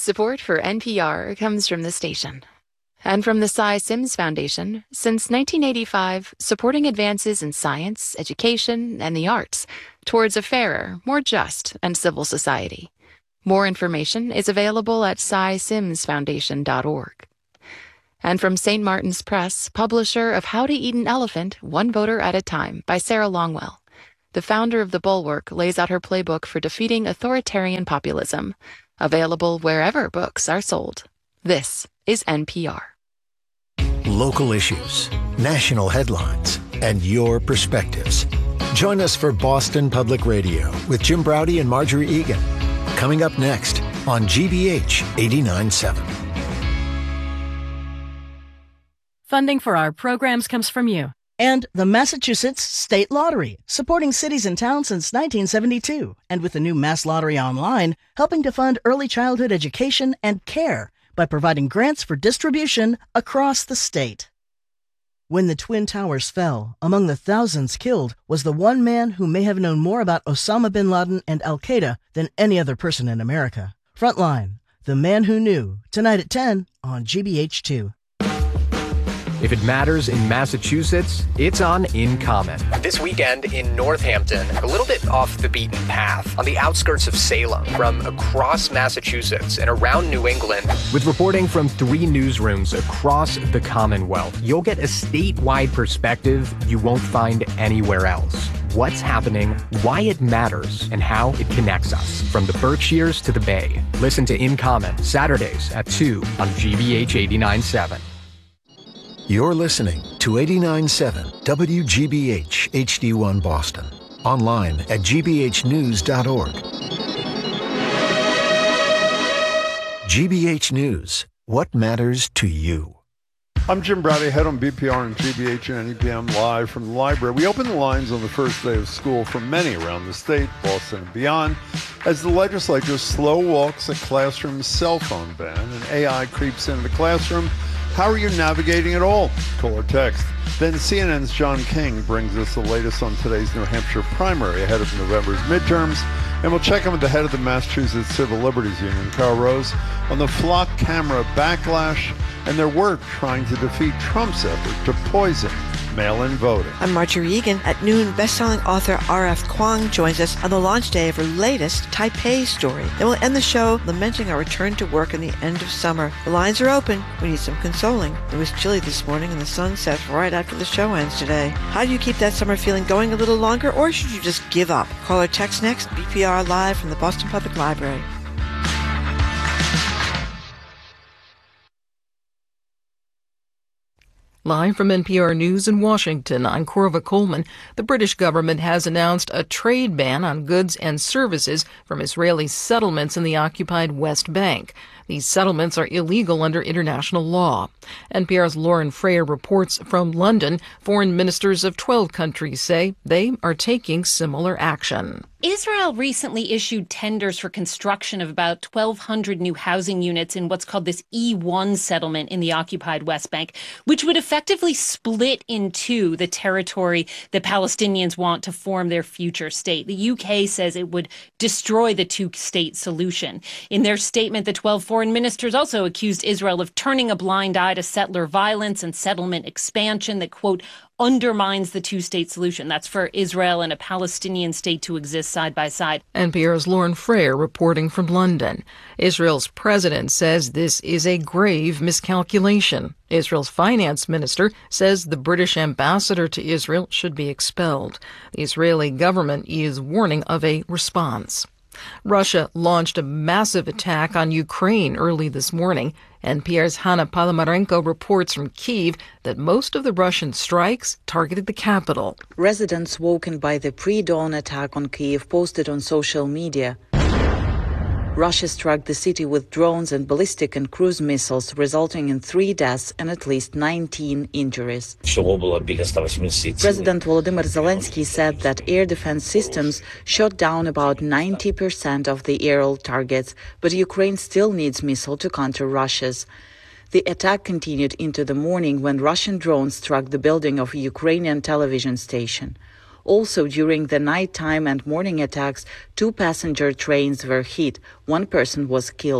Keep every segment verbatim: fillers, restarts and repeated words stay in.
Support for N P R comes from the station and from the Cy Sims Foundation, since nineteen eighty-five, supporting advances in science, education, and the arts towards a fairer, more just, and civil society. More information is available at cy sims foundation dot org. And from Saint Martin's Press, publisher of How to Eat an Elephant, One Voter at a Time by Sarah Longwell. The founder of The Bulwark lays out her playbook for defeating authoritarian populism. Available wherever books are sold. This is N P R. Local issues, national headlines, and your perspectives. Join us for Boston Public Radio with Jim Braude and Marjorie Egan. Coming up next on G B H eighty-nine point seven. Funding for our programs comes from you. And the Massachusetts State Lottery, supporting cities and towns since nineteen seventy-two. And with the new Mass Lottery Online, helping to fund early childhood education and care by providing grants for distribution across the state. When the Twin Towers fell, among the thousands killed was the one man who may have known more about Osama bin Laden and Al-Qaeda than any other person in America. Frontline, The Man Who Knew, tonight at ten on G B H two. If it matters in Massachusetts, it's on In Comment. This weekend in Northampton, a little bit off the beaten path, on the outskirts of Salem, from across Massachusetts and around New England. With reporting from three newsrooms across the Commonwealth, you'll get a statewide perspective you won't find anywhere else. What's happening, why it matters, and how it connects us, from the Berkshires to the Bay. Listen to In Comment, Saturdays at two on G B H eighty-nine point seven. You're listening to eighty-nine point seven W G B H H D one Boston. Online at g b h news dot org. G B H News. What matters to you? I'm Jim Braude, head on B P R and G B H and N E P M live from the library. We open the lines on the first day of school for many around the state, Boston and beyond, as the legislature slow walks a classroom cell phone ban and A I creeps into the classroom. How are you navigating it all? Call or text. Then C N N's John King brings us the latest on today's New Hampshire primary ahead of November's midterms. And we'll check in with the head of the Massachusetts Civil Liberties Union, Carl Rose, on the flock camera backlash and their work trying to defeat Trump's effort to poison mail-in voting. I'm Marjorie Egan. At noon, best-selling author R F Kuang joins us on the launch day of her latest Taipei story. Then we'll end the show lamenting our return to work in the end of summer. The lines are open. We need some consoling. It was chilly this morning and the sun sets right after the show ends today. How do you keep that summer feeling going a little longer, or should you just give up? Call or text next. B P R Live from the Boston Public Library. Live from N P R News in Washington, I'm Corva Coleman. The British government has announced a trade ban on goods and services from Israeli settlements in the occupied West Bank. These settlements are illegal under international law. N P R's Lauren Frayer reports from London. Foreign ministers of twelve countries say they are taking similar action. Israel recently issued tenders for construction of about twelve hundred new housing units in what's called this E one settlement in the occupied West Bank, which would effectively split in two the territory the Palestinians want to form their future state. The U K says it would destroy the two-state solution. In their statement, the twelve foreign ministers also accused Israel of turning a blind eye to settler violence and settlement expansion that, quote, undermines the two-state solution. That's for Israel and a Palestinian state to exist side by side. N P R's Lauren Frayer reporting from London. Israel's president says this is a grave miscalculation. Israel's finance minister says the British ambassador to Israel should be expelled. The Israeli government is warning of a response. Russia launched a massive attack on Ukraine early this morning. N P R's Hanna Palamarenko reports from Kyiv that most of the Russian strikes targeted the capital. Residents woken by the pre-dawn attack on Kyiv posted on social media. Russia struck the city with drones and ballistic and cruise missiles, resulting in three deaths and at least nineteen injuries. President Volodymyr Zelensky said that air defense systems shot down about ninety percent of the aerial targets, but Ukraine still needs missiles to counter Russia's. The attack continued into the morning when Russian drones struck the building of a Ukrainian television station. Also, during the nighttime and morning attacks, two passenger trains were hit. One person was killed.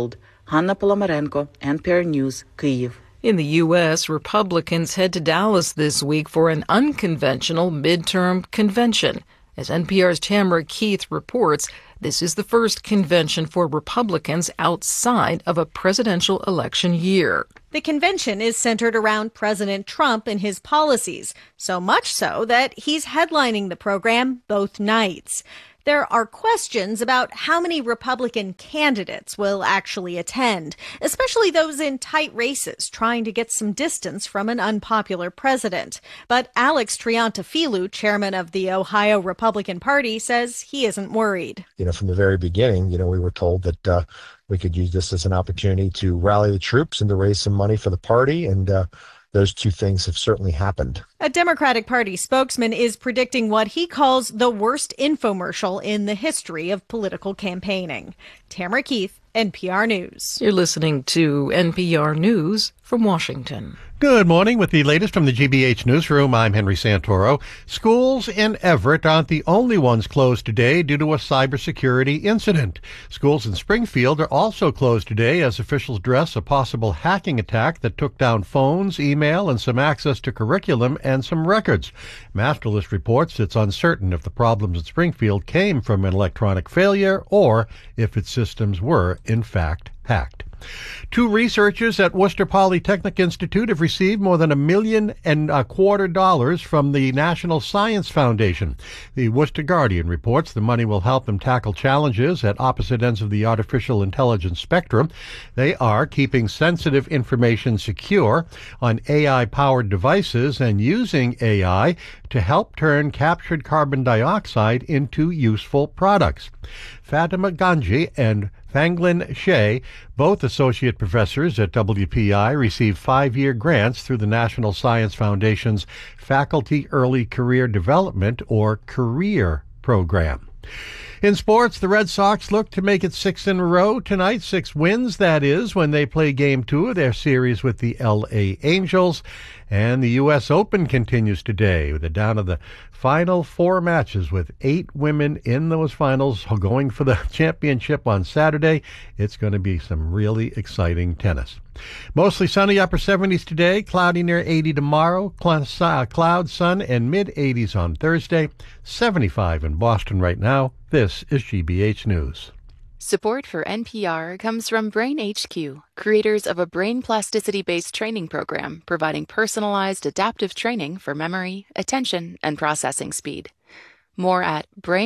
Hanna Polomarenko, N P R News, Kyiv. In the U S, Republicans head to Dallas this week for an unconventional midterm convention. As N P R's Tamara Keith reports, this is the first convention for Republicans outside of a presidential election year. The convention is centered around President Trump and his policies, so much so that he's headlining the program both nights. There are questions about how many Republican candidates will actually attend, especially those in tight races trying to get some distance from an unpopular president. But Alex Triantafilou, chairman of the Ohio Republican Party, says he isn't worried. You know, from the very beginning, you know, we were told that uh, we could use this as an opportunity to rally the troops and to raise some money for the party, and uh, those two things have certainly happened. A Democratic Party spokesman is predicting what he calls the worst infomercial in the history of political campaigning. Tamara Keith, N P R News. You're listening to N P R News from Washington. Good morning. With the latest from the G B H Newsroom, I'm Henry Santoro. Schools in Everett aren't the only ones closed today due to a cybersecurity incident. Schools in Springfield are also closed today as officials address a possible hacking attack that took down phones, email, and some access to curriculum and some records. Masterlist reports it's uncertain if the problems at Springfield came from an electronic failure or if its systems were, in fact, hacked. Two researchers at Worcester Polytechnic Institute have received more than a million and a quarter dollars from the National Science Foundation. The Worcester Guardian reports the money will help them tackle challenges at opposite ends of the artificial intelligence spectrum. They are keeping sensitive information secure on A I-powered devices and using A I to help turn captured carbon dioxide into useful products. Fatima Ganji and Fanglin Shea, both associate professors at W P I, received five-year grants through the National Science Foundation's Faculty Early Career Development, or CAREER, program. In sports, the Red Sox look to make it six in a row tonight, six wins, that is, when they play Game two of their series with the L A Angels. And the U S Open continues today with the down of the final four matches with eight women in those finals going for the championship on Saturday. It's going to be some really exciting tennis. Mostly sunny, upper seventies today, cloudy near eighty tomorrow, cloud, sun, and mid-eighties on Thursday, seventy-five in Boston right now. This is G B H News. Support for N P R comes from Brain H Q, creators of a brain plasticity-based training program providing personalized adaptive training for memory, attention, and processing speed. More at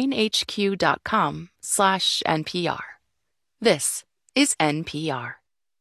brainhq.com slash NPR. This is N P R.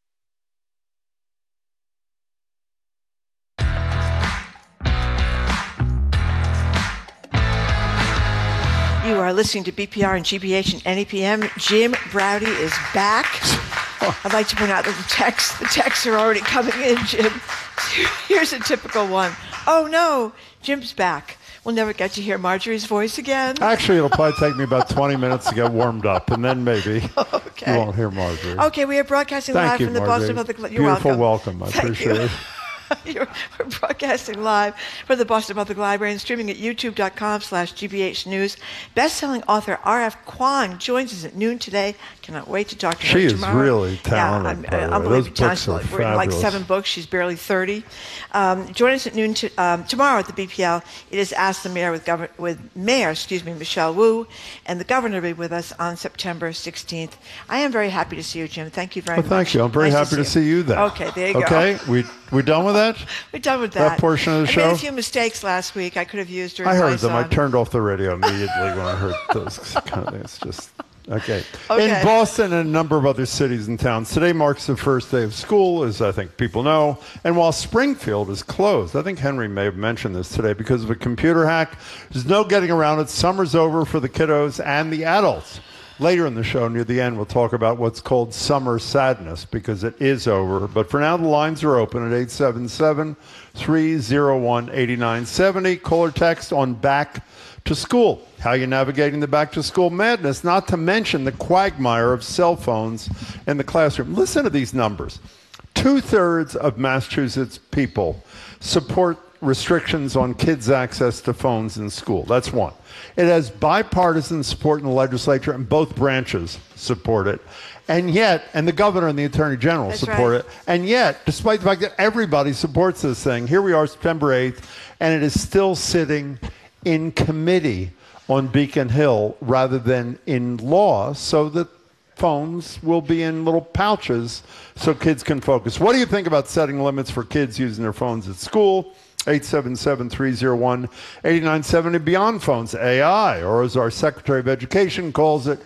You are listening to B P R and G B H and N E P M. Jim Braude is back. I'd like to point out that the texts, the texts are already coming in, Jim. Here's a typical one. Oh, no, Jim's back. We'll never get to hear Marjorie's voice again. Actually, it'll probably take me about twenty minutes to get warmed up, and then maybe okay. you won't hear Marjorie. Okay, we are broadcasting Thank live you, from the Marjorie. Boston Public Library. You're Beautiful welcome. welcome. I Thank appreciate you. it. You're, we're broadcasting live from the Boston Public Library and streaming at youtube.com slash GBH News. Best-selling author R F Kuang joins us at noon today. Cannot wait to talk to her she tomorrow. She is really talented. Yeah, I'm, uh, Those books are We're fabulous. in like seven books. She's barely thirty. Um, join us at noon to, um, tomorrow at the B P L. It is Ask the Mayor with, Governor, with Mayor, excuse me, Michelle Wu, and the Governor will be with us on September sixteenth. I am very happy to see you, Jim. Thank you very well, much. Thank you. I'm very nice happy to see, to see you then. Okay, there you okay? go. Okay, we we done with that? We're done with that. That portion of the I show? I made a few mistakes last week. I could have used your I heard advice them. on. I turned off the radio immediately when I heard those kind of things. Just okay. okay. In Boston and a number of other cities and towns, today marks the first day of school, as I think people know. And while Springfield is closed, I think Henry may have mentioned this today, because of a computer hack, there's no getting around it. Summer's over for the kiddos and the adults. Later in the show, near the end, we'll talk about what's called summer sadness, because it is over. But for now, the lines are open at eight seven seven, three oh one, eight nine seven oh. Call or text on Back to School. How you're navigating the back-to-school madness, not to mention the quagmire of cell phones in the classroom. Listen to these numbers. Two-thirds of Massachusetts people support restrictions on kids' access to phones in school. That's one. It has bipartisan support in the legislature, and both branches support it. And yet, and the governor and the attorney general That's support right. it. And yet, despite the fact that everybody supports this thing, here we are September eighth, and it is still sitting in committee on Beacon Hill rather than in law, so that phones will be in little pouches so kids can focus. What do you think about setting limits for kids using their phones at school? eight seven seven, three oh one, eight nine seven zero. Beyond phones, A I, or as our Secretary of Education calls it,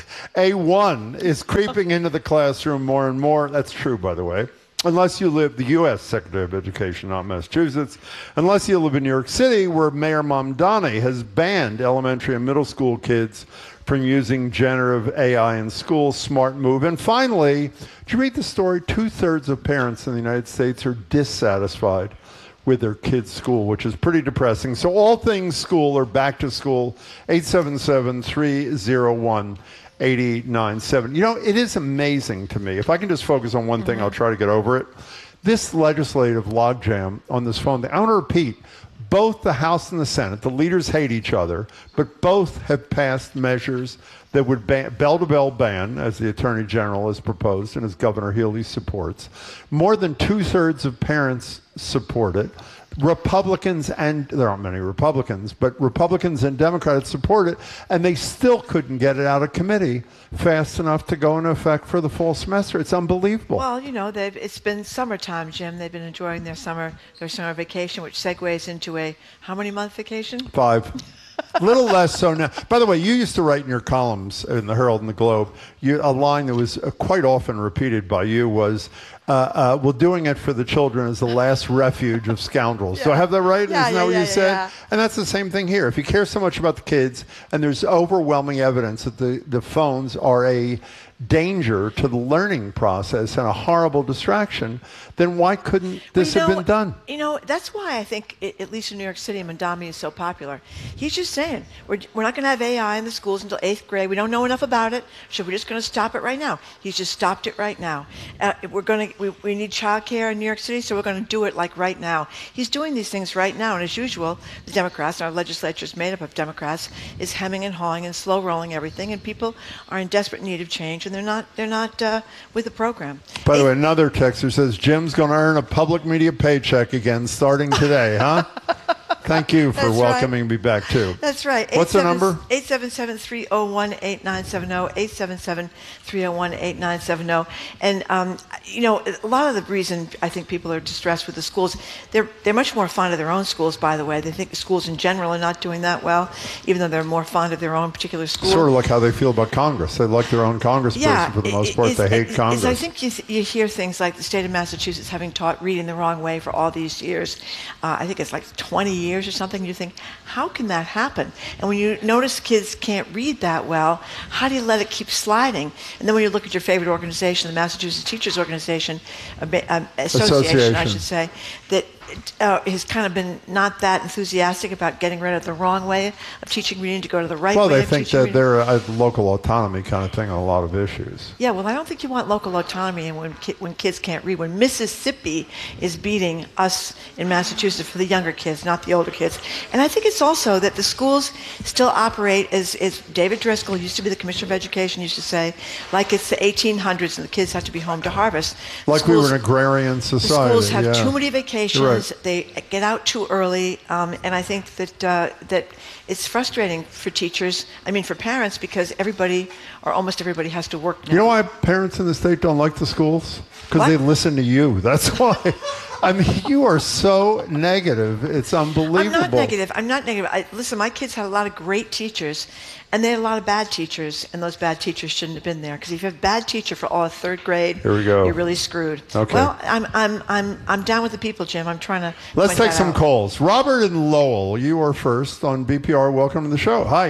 A one is creeping into the classroom more and more. That's true, by the way. Unless you live, the U S Secretary of Education, not Massachusetts, unless you live in New York City, where Mayor Mamdani has banned elementary and middle school kids from using generative A I in school. Smart move. And finally, did you read the story? Two-thirds of parents in the United States are dissatisfied with their kids' school, which is pretty depressing. So all things school are back to school. eight seven seven, three oh one, eight nine seven. You know, it is amazing to me. If I can just focus on one thing, I'll try to get over it. This legislative logjam on this phone thing, I want to repeat, both the House and the Senate, the leaders hate each other, but both have passed measures that would ban, bell-to-bell ban, as the Attorney General has proposed and as Governor Healy supports. More than two-thirds of parents support it. Republicans, and there aren't many Republicans, but Republicans and Democrats support it, and they still couldn't get it out of committee fast enough to go into effect for the fall semester. It's unbelievable. Well, you know, they've, it's been summertime, Jim. They've been enjoying their summer, their summer vacation, which segues into a how many month vacation? Five. A little less so now. By the way, you used to write in your columns in the Herald and the Globe, you, a line that was uh, quite often repeated by you was, uh, uh, well, doing it for the children is the last refuge of scoundrels. Yeah. So I have that right? Yeah, Isn't that yeah, what yeah, you said? yeah. And that's the same thing here. If you care so much about the kids, and there's overwhelming evidence that the, the phones are a danger to the learning process and a horrible distraction, then why couldn't this well, have know, been done? You know, that's why I think, it, at least in New York City, Mamdani is so popular. He's just saying, we're, we're not going to have A I in the schools until eighth grade. We don't know enough about it, so we're just going to stop it right now. He's just stopped it right now. Uh, we're going to, we, we need childcare in New York City, so we're going to do it like right now. He's doing these things right now, and as usual, the Democrats, our legislature is made up of Democrats, is hemming and hawing and slow rolling everything, and people are in desperate need of change, and they're not, they're not uh, with the program. By the way, another texter says, Jim's going to earn a public media paycheck again starting today, huh? Thank you for That's welcoming right. me back, too. That's right. What's the number? eight seven seven, three oh one, eight nine seven oh, eight seven seven, three oh one, eight nine seven oh. And, um, you know, a lot of the reason I think people are distressed with the schools, they're, they're much more fond of their own schools, by the way. They think the schools in general are not doing that well, even though they're more fond of their own particular school. Sort of like how they feel about Congress. They like their own congressperson yeah, for the most part. They hate Congress. I think you, you hear things like the state of Massachusetts having taught reading the wrong way for all these years. Uh, I think it's like twenty years or something. You think, how can that happen? And when you notice kids can't read that well, how do you let it keep sliding? And then when you look at your favorite organization, the Massachusetts Teachers Organization, uh, uh, Association, Association, I should say, that uh, has kind of been not that enthusiastic about getting rid of the wrong way of teaching reading to go to the right well, way they of think teaching that reading. they're a local autonomy kind of thing on a lot of issues. Yeah, well, I don't think you want local autonomy and when ki- when kids can't read. When Mississippi is beating us in Massachusetts for the younger kids, not the older kids. And I think it's also that the schools still operate as, as David Driscoll used to be the Commissioner of Education used to say, like it's the eighteen hundreds and the kids have to be home to harvest. Like schools, we were an agrarian society. The schools have yeah. too many vacations. Right. They get out too early. Um, and I think that uh, that it's frustrating for teachers, I mean for parents, because everybody or almost everybody has to work now. You know why parents in the state don't like the schools? Because What? they listen to you. That's why. I mean, you are so negative. It's unbelievable. I'm not negative. I'm not negative. I, listen, my kids had a lot of great teachers, and they had a lot of bad teachers, and those bad teachers shouldn't have been there. Because if you have a bad teacher for all of third grade, Here we go. you're really screwed. Okay. Well, I'm I'm I'm I'm down with the people, Jim. I'm trying to. Let's point take that some out. calls. Robert in Lowell, you are first on B P R. Welcome to the show. Hi.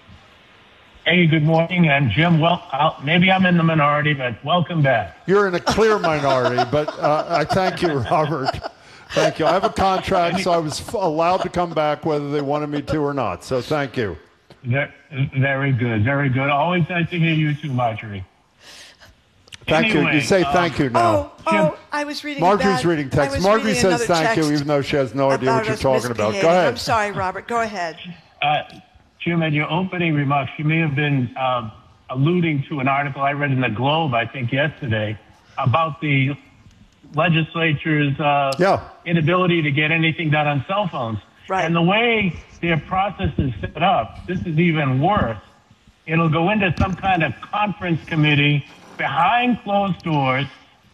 Hey, good morning. And Jim, well, I'll, maybe I'm in the minority, but welcome back. You're in a clear minority, but uh, I thank you, Robert. Thank you. I have a contract, so I was f- allowed to come back whether they wanted me to or not. So thank you. Very good. Very good. Always nice to hear you too, Marjorie. Thank anyway, you. You say uh, thank you now. Oh, oh, I was reading Marjorie's bad, reading text. I was Marjorie reading says another thank you, text even though she has no idea what about you're us talking about. Go misbehaving. ahead. I'm sorry, Robert. Go ahead. Uh, Jim, in your opening remarks, you may have been uh, alluding to an article I read in the Globe, I think, yesterday, about the legislature's uh, yeah. inability to get anything done on cell phones. Right. And the way their process is set up, this is even worse. It'll go into some kind of conference committee behind closed doors,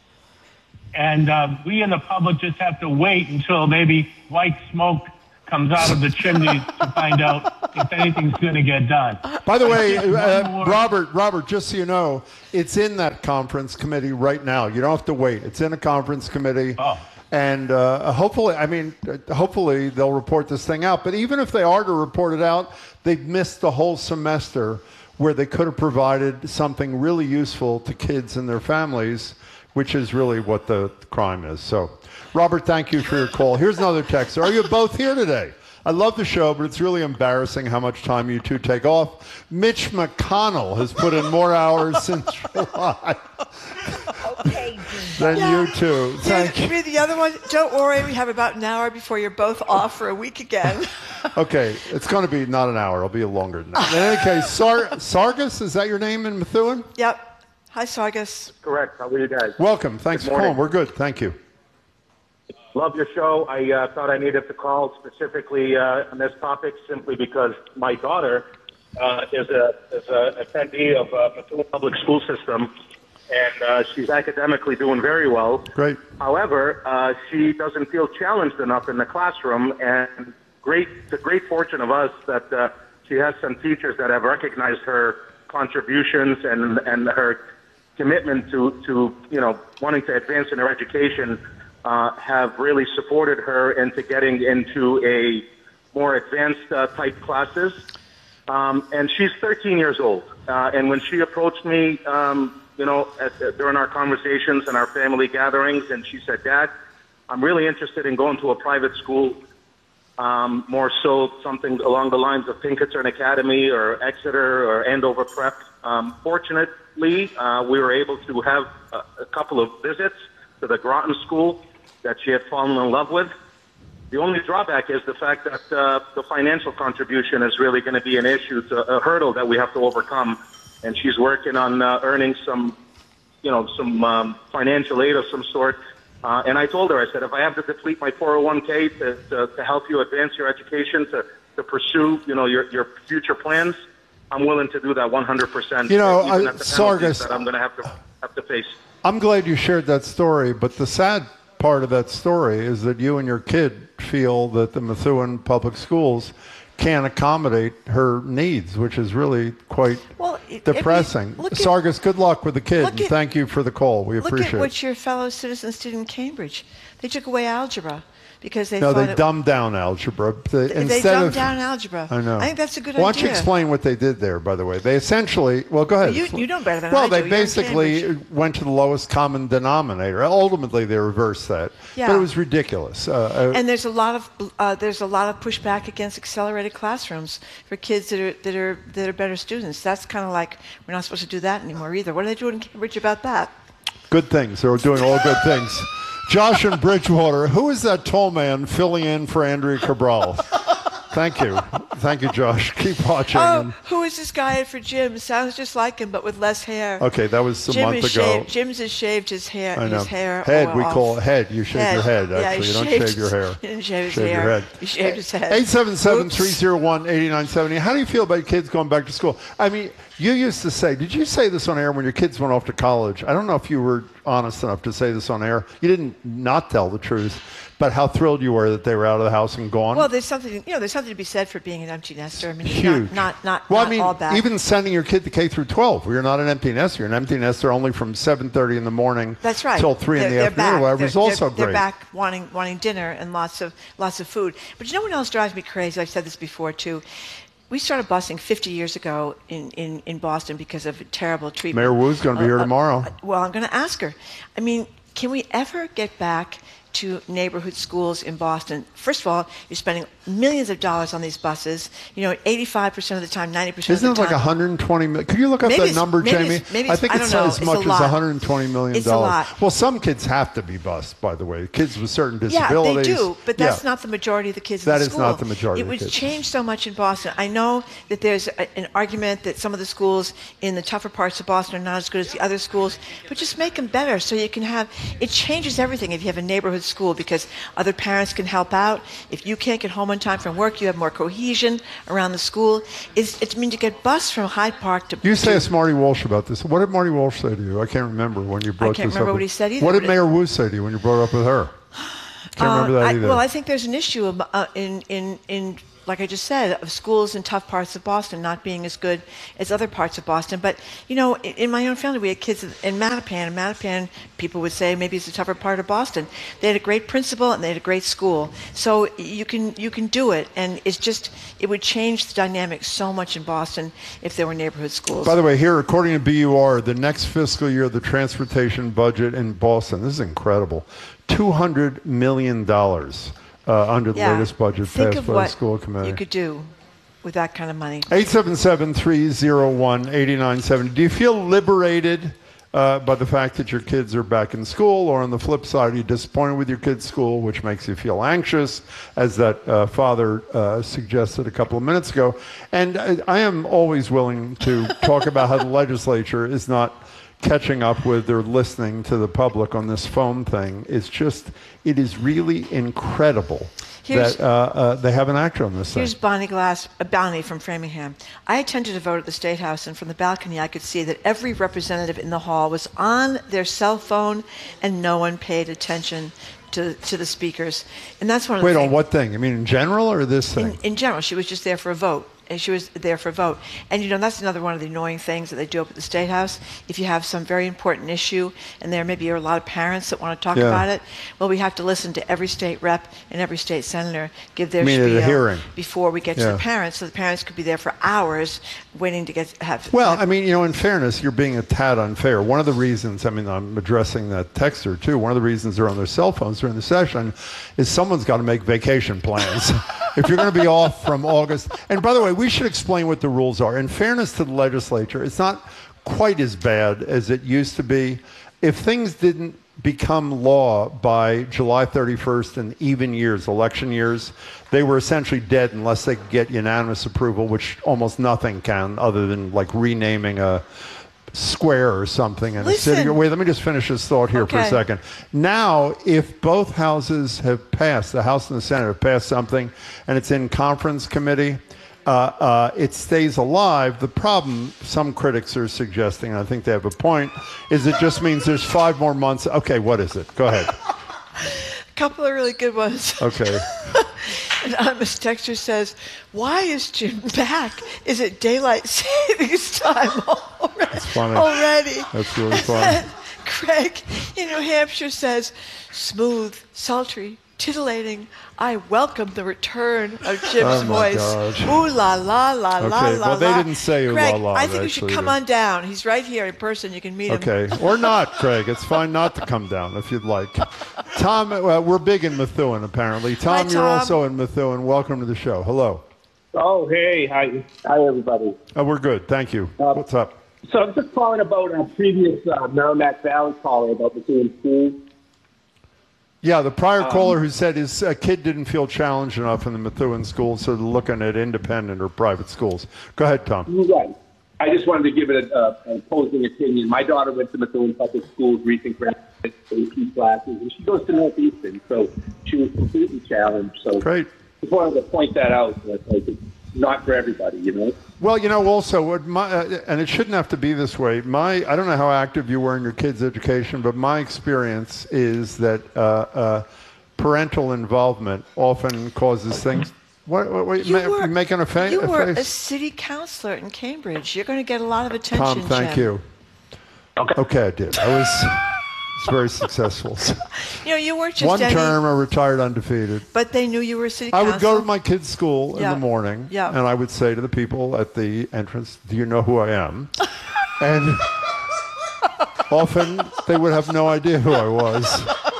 and uh, we in the public just have to wait until maybe white smoke comes out of the chimneys to find out if anything's going to get done. By the way, uh, Robert, Robert, just so you know, it's in that conference committee right now. You don't have to wait. It's in a conference committee. Oh. And uh, hopefully, I mean, hopefully they'll report this thing out. But even if they are to report it out, they've missed the whole semester where they could have provided something really useful to kids and their families, which is really what the crime is. So, Robert, thank you for your call. Here's another text. Are you both here today? I love the show, but it's really embarrassing how much time you two take off. Mitch McConnell has put in more hours since July okay, than yeah. you two. Thank Read, you. read the other one. Don't worry, we have about an hour before you're both off for a week again. Okay, it's going to be not an hour. It'll be longer than that. In any case, Sar- Sargis, is that your name in Methuen? Yep. Hi, Sargis. Correct. How are you guys? Welcome. Thanks Good for morning. calling. We're good. Thank you. Love your show. I uh, thought I needed to call specifically uh, on this topic simply because my daughter uh, is a is a attendee of uh, Methuen Public School System, and uh, she's academically doing very well. Great. However, uh, she doesn't feel challenged enough in the classroom, and great the great fortune of us that uh, she has some teachers that have recognized her contributions and and her commitment to to you know wanting to advance in her education. Uh, have really supported her into getting into a more advanced uh, type classes. Um, and she's thirteen years old. Uh, and when she approached me, um, you know, at, uh, during our conversations and our family gatherings, and she said, Dad, I'm really interested in going to a private school, um, more so something along the lines of Pinkerton Academy or Exeter or Andover Prep. Um, fortunately, uh, we were able to have a, a couple of visits to the Groton School that she had fallen in love with. The only drawback is the fact that uh, the financial contribution is really going to be an issue, to, a hurdle that we have to overcome. And she's working on uh, earning some, you know, some um, financial aid of some sort. Uh, and I told her, I said, if I have to deplete my four oh one k to, to, to help you advance your education, to, to pursue, you know, your, your future plans, I'm willing to do that one hundred percent. You know, even uh, at the penalties Sargis, that I'm going to have to have to face. I'm glad you shared that story, but the sad part of that story is that you and your kid feel that the Methuen Public Schools can't accommodate her needs, which is really quite well, it, depressing. Look Sargis, at, good luck with the kid, at, and thank you for the call. We look appreciate it. Look at what your fellow citizens did in Cambridge. They took away algebra because they no, thought they it, dumbed down algebra. They, they instead dumbed of, down algebra. I know. I think that's a good Why idea. don't you explain what they did there, by the way? They essentially, well, go ahead. You, you know better than well, I do. they You're in basically Cambridge. went to the lowest common denominator. Ultimately, they reversed that. Yeah. But it was ridiculous. Uh, And there's a lot of uh, there's a lot of pushback against accelerated classrooms for kids that are that are that are better students. That's kind of like we're not supposed to do that anymore either. What are they doing in Cambridge about that? Good things. They're doing all good things. Josh in Bridgewater. Who is that tall man filling in for Andrea Cabral? Thank you. Thank you, Josh. Keep watching. Oh, who is this guy for Jim? Sounds just like him, but with less hair. Okay, that was a Jim month is ago. Shaved, Jim's has shaved his hair. I know. His hair head, off. we call it head. You shave head. your head, Yeah, actually. he you don't shaved shave your his- hair. He didn't shave his shave hair. your head. He shaved his head. eight seven seven, three oh one, eight nine seven oh. How do you feel about kids going back to school? I mean, you used to say, did you say this on air when your kids went off to college? I don't know if you were honest enough to say this on air. You didn't not tell the truth, but how thrilled you were that they were out of the house and gone. Well, there's something you know. There's something to be said for being an empty nester. I mean, Huge. not not not, well, not I mean, all bad. even sending your kid to K through twelve, you're not an empty nester. You're an empty nester only from seven thirty in the morning That's right. till three they're, in the they're afternoon. Back. Whatever they're, is also they're, great. They're back wanting wanting dinner and lots of lots of food. But you know what else drives me crazy? I've said this before too. We started busing fifty years ago in, in, in Boston because of terrible treatment. Mayor Wu's going to be here Uh, uh, tomorrow. Well, I'm going to ask her. I mean, can we ever get back to neighborhood schools in Boston. First of all, you're spending millions of dollars on these buses. You know, eighty-five percent of the time, ninety percent Isn't of the it like time. one hundred twenty million? Could you look up Maybe that it's- number, maybe Jamie? it's- maybe I it's- think I it's don't know. as It's much a as lot. one hundred twenty million dollars. It's a lot. Well, some kids have to be bused, by the way. Kids with certain Yeah, disabilities. they do, but that's Yeah. not the majority of the kids That in the is school. not the majority It of the would kids. change so much in Boston. I know that there's a, an argument that some of the schools in the tougher parts of Boston are not as good as the other schools, but just make them better so you can have, it changes everything if you have a neighborhood school because other parents can help out. If you can't get home on time from work, you have more cohesion around the school. It's, it means you get bused from Hyde Park to... You say to, it's Marty Walsh about this. What did Marty Walsh say to you? I can't remember when you brought can't this remember up. what he said either, What did but it- Mayor Wu say to you when you brought it up with her? Can't Uh, remember that I, either. well, I think there's an issue of, uh, in, in, in, like I just said, of schools in tough parts of Boston not being as good as other parts of Boston. But, you know, in, in my own family, we had kids in Mattapan. And Mattapan, people would say maybe it's a tougher part of Boston. They had a great principal and they had a great school. So you can, you can do it. And it's just, it would change the dynamic so much in Boston if there were neighborhood schools. By the way, here, according to B U R, the next fiscal year, the transportation budget in Boston, this is incredible, two hundred million dollars uh, under the Yeah. latest budget Think passed of by the what school committee. you could do with that kind of money. eight seven seven, three oh one, eight nine seven zero. Do you feel liberated uh, by the fact that your kids are back in school, or on the flip side, are you disappointed with your kids' school, which makes you feel anxious, as that uh, father uh, suggested a couple of minutes ago? And I, I am always willing to talk about how the legislature is not catching up with or listening to the public on this phone thing. It's just, it is really incredible Here's- that uh, uh, they haven't acted on this thing. Here's Bonnie Glass, uh, Bonnie from Framingham. I attended a vote at the State House, and from the balcony, I could see that every representative in the hall was on their cell phone, and no one paid attention to to the speakers. And that's one of Wait, the on things. what thing? I mean, in general or this thing? In, in general, she was just there for a vote. And she was there for a vote. And, you know, that's another one of the annoying things that they do up at the State House. If you have some very important issue, and there maybe are a lot of parents that want to talk Yeah. about it, well, we have to listen to every state rep and every state senator give their You mean at a spiel hearing? before we get to Yeah. the parents, so the parents could be there for hours waiting to get have. Well, have- I mean, you know, in fairness, you're being a tad unfair. One of the reasons, I mean, I'm addressing that texter too, one of the reasons they're on their cell phones during the session is someone's got to make vacation plans. If you're going to be off from August. And by the way, we should explain what the rules are. In fairness to the legislature, it's not quite as bad as it used to be. If things didn't become law by July thirty-first in even years, election years, they were essentially dead unless they could get unanimous approval, which almost nothing can, other than like renaming a square or something in a city. Listen. Wait, let me just finish this thought here for a Okay. second. Now, if both houses have passed, the House and the Senate have passed something, and it's in conference committee, uh, uh, it stays alive. The problem, some critics are suggesting, and I think they have a point, is it just means there's five more months. Okay, what is it? Go ahead. a couple of really good ones. Okay. Anonymous texter says, "Why is Jim back? Is it daylight savings time already?" That's funny. Already. That's really funny. Craig in New Hampshire says, "Smooth, sultry, titillating. I welcome the return of Jim's Oh, my voice." gosh. Ooh la la la la Okay, la well, they la. didn't say ooh Craig, la la, I think you should actually, come either. on down. He's right here in person. You can meet him. Okay, or not, Craig. It's fine not to come down if you'd like. Tom, uh, we're big in Methuen, apparently. Tom, Hi, you're Tom. also in Methuen. Welcome to the show. Hello. Oh, hey, hi, hi, everybody. Oh, we're good. Thank you. What's up? So I'm just calling about a previous uh, Merrimack Valley caller about the same school. Yeah, the prior Um, caller who said his uh, kid didn't feel challenged enough in the Methuen school, so they're looking at independent or private schools. Go ahead, Tom. Right. I just wanted to give it a, a, an opposing opinion. My daughter went to Methuen Public Schools, recent graduate, A P classes, and she goes to Northeastern, so she was completely challenged. So Great. just wanted to point that out. That, like, it's not for everybody, you know? Well, you know, also, what my, uh, and it shouldn't have to be this way. My, I don't know how active you were in your kids' education, but my experience is that uh, uh, parental involvement often causes things. What? what, what You ma- were- making a, fa- You a were a face? city councilor in Cambridge. You're going to get a lot of attention, Tom, thank Jim. you. Okay. Okay, I did. I was, was very successful. You know, you weren't just One any, term, I retired undefeated. but they knew you were a city I councilor. would go to my kids' school in Yeah. the morning, Yeah. and I would say to the people at the entrance, "Do you know who I am?" And often they would have no idea who I was.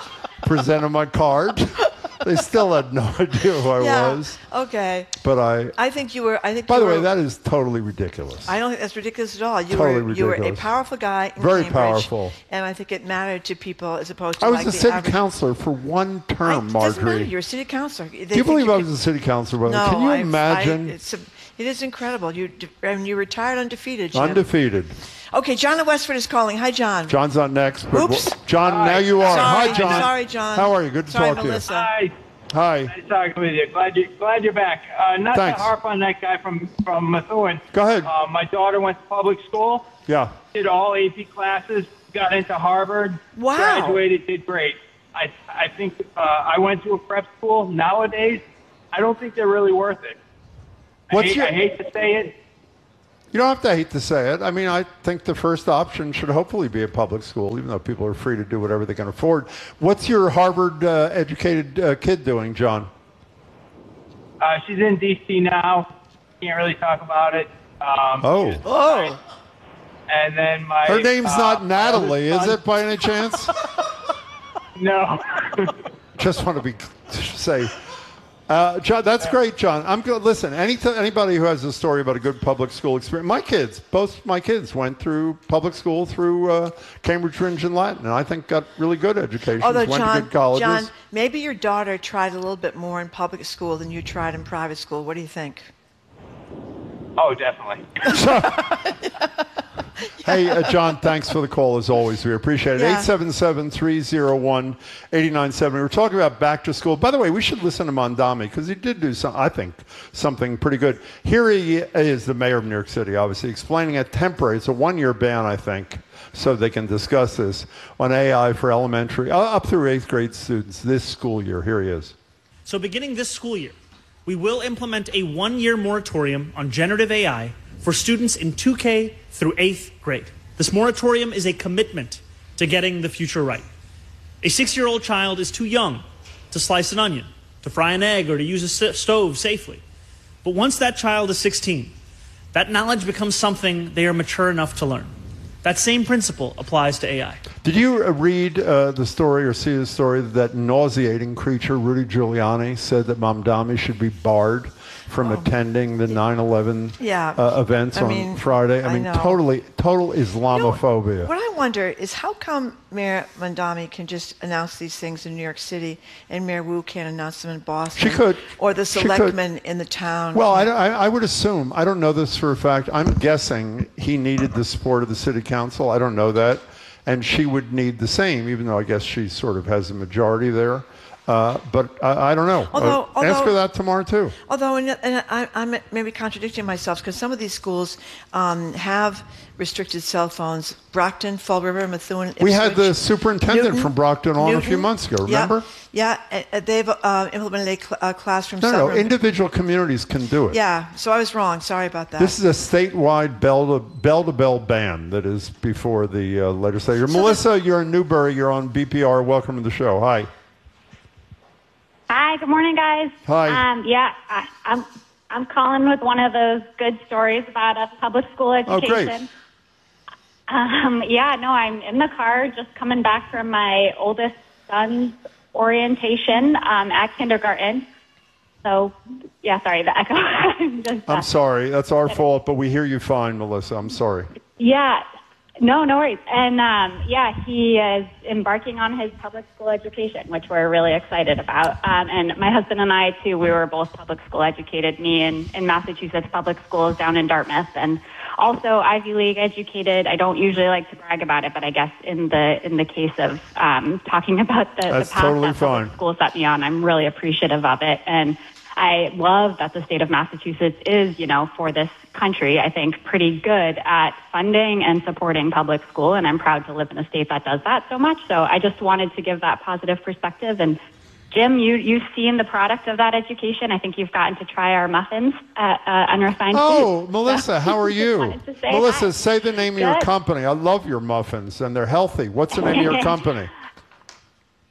presented my card. They still had no idea who I yeah. was. Okay. But I. I think you were. I think. By you the way, were, that is totally ridiculous. I don't think that's ridiculous at all. You totally were. You were a ridiculous. powerful guy. In Very Cambridge, powerful. And I think it mattered to people as opposed to. I was like a the city average. councilor for one term, I, Marjorie. Doesn't matter. You're a city councilor. They Do you believe you I could, was a city councilor? Brother? No. Can you I, imagine? I, it's a, it is incredible. You I mean, you retired undefeated. Jim. Undefeated. Okay, John in Westford is calling. Hi, John. John's not next. But Oops. John, Hi. now you are. Sorry, Hi, John. Sorry, John. How are you? Good to Sorry, talk Melissa. to you. Hi. Hi. Nice talking with you. Glad you glad you're back. Uh, not Thanks. to harp on that guy from from Methuen. Go ahead. Uh, my daughter went to public school. Yeah. Did all A P classes. Got into Harvard. Wow. Graduated. Did great. I I think uh, I went to a prep school. Nowadays, I don't think they're really worth it. I What's hate, your- I hate to say it. You don't have to hate to say it. I mean, I think the first option should hopefully be a public school, even though people are free to do whatever they can afford. What's your Harvard-educated uh, uh, kid doing, John? Uh, she's in D C now. Can't really talk about it. Um, Oh. Oh. And then my Her name's uh, not Natalie, is son- it, by any chance? No. Just want to be say, uh, John. That's great, John. I'm good. Listen, any t- anybody who has a story about a good public school experience. My kids, both my kids, went through public school through uh, Cambridge, Trinity, and Latin, and I think got really good education. Although, went John, to good colleges. John, maybe your daughter tried a little bit more in public school than you tried in private school. What do you think? Oh, definitely. Hey, uh, John, thanks for the call as always. We appreciate it. Yeah. eight seven seven, three oh one, eight nine seven zero. We're talking about back to school. By the way, we should listen to Mondami because he did do some, I think, something pretty good. Here he is, the mayor of New York City, obviously, explaining a temporary, it's a one-year ban, I think, so they can discuss this, on A I for elementary, uh, up through eighth grade students this school year. Here he is. So beginning this school year, we will implement a one-year moratorium on generative A I for students in two K through eighth grade. This moratorium is a commitment to getting the future right. A six-year-old child is too young to slice an onion, to fry an egg, or to use a stove safely. But once that child is sixteen, that knowledge becomes something they are mature enough to learn. That same principle applies to A I. Did you uh, read uh, the story or see the story that nauseating creature Rudy Giuliani said that Mamdani should be barred from attending the nine eleven Yeah. uh, events I on mean, Friday? I I mean, know. totally, total Islamophobia. What I wonder is how come Mayor Mondami can just announce these things in New York City and Mayor Wu can't announce them in Boston? She could. Or the She could. selectmen in the town. Well, I, I, I would assume, I don't know this for a fact, I'm guessing he needed the support of the city council. I don't know that. And she would need the same, even though I guess she sort of has a majority there. Uh, but I, I don't know. Although- Uh, ask her although- that tomorrow, too. Although, and, and I, I'm maybe contradicting myself because some of these schools um, have restricted cell phones. Brockton, Fall River, Methuen. We had the Ipswich, superintendent Newton, from Brockton on a few Newton. months ago, Yeah, remember? Yeah, uh, they've uh, implemented a cl- uh, classroom. No, no, sunroom. individual communities can do it. Yeah, so I was wrong. Sorry about that. This is a statewide bell-to-bell ban that is before the uh, legislature. Melissa, you're in Newbury. You're on B P R. Welcome to the show. Hi. Hi, good morning, guys. Hi. Um, yeah, I, I'm I'm calling with one of those good stories about a public school Oh, great. education. Um, yeah, no, I'm in the car just coming back from my oldest son's orientation um, at kindergarten. So, yeah, sorry, the echo. I'm just, uh, I'm sorry. That's our fault, but we hear you fine, Melissa. I'm sorry. Yeah, no, no worries. And um, yeah, he is embarking on his public school education, which we're really excited about. Um, and my husband and I, too, we were both public school educated, me in, in Massachusetts public schools down in Dartmouth, and also Ivy League educated. I don't usually like to brag about it, but I guess in the in the case of um, talking about the, the That's path totally that public fine. school set me on, I'm really appreciative of it. And I love that the state of Massachusetts is, you know, for this country, I think, pretty good at funding and supporting public school, and I'm proud to live in a state that does that so much. So I just wanted to give that positive perspective. And Jim, you, you've seen the product of that education. I think you've gotten to try our muffins at uh, Unrefined Oh, Foods. Melissa, So how are just you? wanted to say Melissa, hi. say the name of your Good. company. I love your muffins, and they're healthy. What's the name of your company?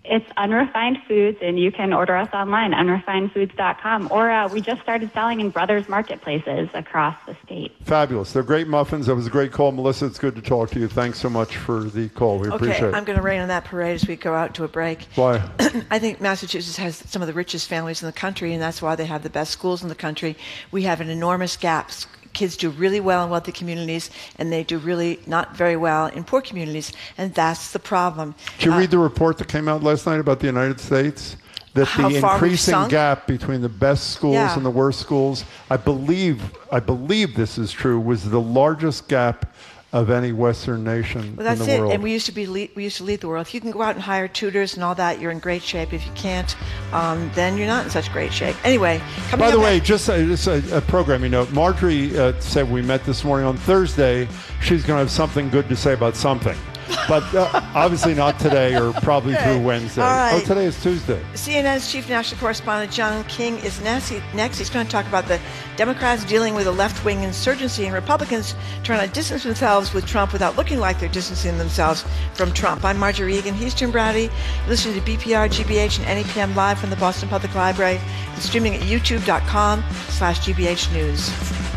it's Unrefined Foods, and you can order us online, unrefined foods dot com. Or uh, we just started selling in Brothers marketplaces across the state. Fabulous. They're great muffins. That was a great call. Melissa, it's good to talk to you. Thanks so much for the call. We okay, appreciate it. I'm going to rain on that parade as we go out to a break. Why? I think Massachusetts has some of the richest families in the country, and that's why they have the best schools in the country. We have an enormous gap. Kids do really well in wealthy communities, and they do really not very well in poor communities, and that's the problem. Did you uh, read the report that came out last night about the United States? That How the far we've increasing sunk? gap between the best schools Yeah. and the worst schools, I believe, I believe this is true, was the largest gap of any Western nation Well, that's in the it. world. And we used to be lead, we used to lead the world. If you can go out and hire tutors and all that, you're in great shape. If you can't, um, then you're not in such great shape. Anyway, coming By the up way, next- just a, just a, a programming note. Marjorie uh, said we met this morning on Thursday. She's going to have something good to say about something. But uh, obviously not today or probably Okay. through Wednesday. All right. Oh, today is Tuesday. C N N's chief national correspondent John King is next. Next, he's going to talk about the Democrats dealing with a left-wing insurgency and Republicans trying to distance themselves with Trump without looking like they're distancing themselves from Trump. I'm Marjorie Egan. He's Jim Browdy. Listening to B P R, G B H, and N E P M live from the Boston Public Library and streaming at youtube dot com slash G B H News.